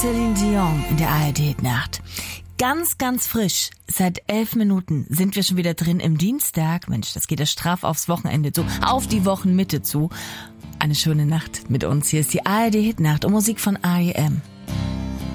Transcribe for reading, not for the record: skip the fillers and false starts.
Celine Dion in der ARD-Nacht. Ganz, ganz frisch. Seit 11 Minuten sind wir schon wieder drin im Dienstag. Mensch, das geht ja straff aufs Wochenende zu, auf die Wochenmitte zu. Eine schöne Nacht mit uns. Hier ist die ARD-Hitnacht und Musik von R.E.M.